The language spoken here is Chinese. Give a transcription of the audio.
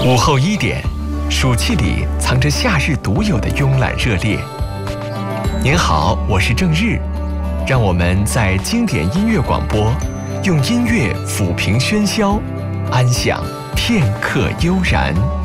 午后1点，暑气里藏着夏日独有的慵懒热烈。您好，我是郑日，让我们在经典音乐广播，用音乐抚平喧嚣，安享片刻悠然。